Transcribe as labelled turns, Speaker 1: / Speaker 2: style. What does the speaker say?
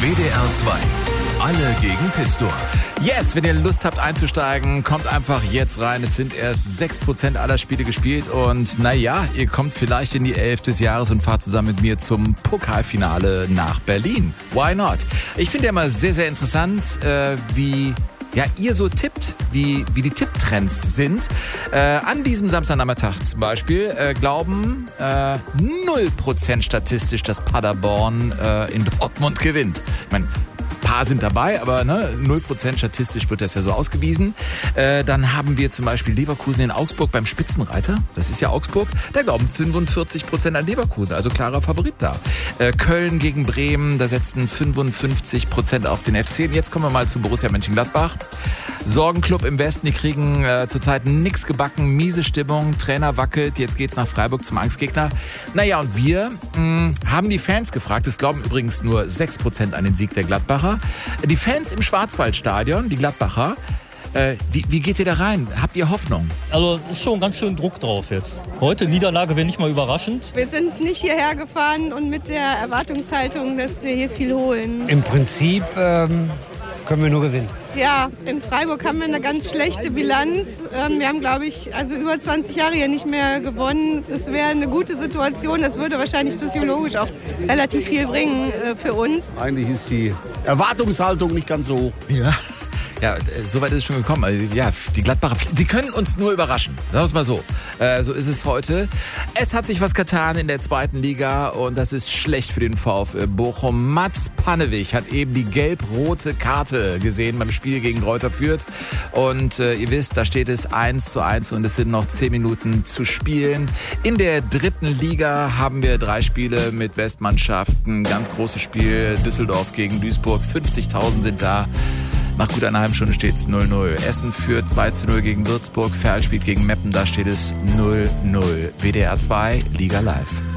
Speaker 1: WDR 2. Alle gegen Pistor.
Speaker 2: Yes, wenn ihr Lust habt einzusteigen, kommt einfach jetzt rein. Es sind erst 6% aller Spiele gespielt und naja, ihr kommt vielleicht in die 11 des Jahres und fahrt zusammen mit mir zum Pokalfinale nach Berlin. Why not? Ich finde ja immer sehr, sehr interessant, wie ihr so tippt, wie die Tipptrends sind. An diesem Samstagnachmittag zum Beispiel glauben 0% statistisch, dass Paderborn in Dortmund gewinnt. Ich meine, ein paar sind dabei, aber 0% statistisch wird das ja so ausgewiesen. Dann haben wir zum Beispiel Leverkusen in Augsburg beim Spitzenreiter. Das ist ja Augsburg. Da glauben 45% an Leverkusen, also klarer Favorit da. Köln gegen Bremen, da setzen 55% auf den FC. Und jetzt kommen wir mal zu Borussia Mönchengladbach. Sorgenclub im Westen, die kriegen zurzeit nix gebacken, miese Stimmung, Trainer wackelt, jetzt geht's nach Freiburg zum Angstgegner. Naja, und wir haben die Fans gefragt, es glauben übrigens nur 6% an den Sieg der Gladbacher. Die Fans im Schwarzwaldstadion, die Gladbacher, wie geht ihr da rein? Habt ihr Hoffnung?
Speaker 3: Also ist schon ganz schön Druck drauf jetzt. Heute Niederlage wäre nicht mal überraschend.
Speaker 4: Wir sind nicht hierher gefahren und mit der Erwartungshaltung, dass wir hier viel holen.
Speaker 5: Im Prinzip können wir nur gewinnen.
Speaker 4: Ja, in Freiburg haben wir eine ganz schlechte Bilanz. Wir haben, glaube ich, über 20 Jahre hier nicht mehr gewonnen. Es wäre eine gute Situation. Das würde wahrscheinlich psychologisch auch relativ viel bringen für uns.
Speaker 6: Eigentlich ist die Erwartungshaltung nicht ganz so hoch.
Speaker 2: Ja, so weit ist es schon gekommen. Also, ja, die Gladbacher, die können uns nur überraschen. Sagen wir es mal so. So ist es heute. Es hat sich was getan in der zweiten Liga und das ist schlecht für den VfL Bochum. Mats Pannewig hat eben die gelb-rote Karte gesehen beim Spiel gegen Greuther Fürth. Und ihr wisst, da steht es 1:1 und es sind noch 10 Minuten zu spielen. In der dritten Liga haben wir 3 Spiele mit Westmannschaften. Ganz großes Spiel, Düsseldorf gegen Duisburg. 50.000 sind da. Nach gut einer halben Stunde steht es 0:0. Essen führt 2:0 gegen Würzburg. Verl spielt gegen Meppen, da steht es 0:0. WDR 2, Liga Live.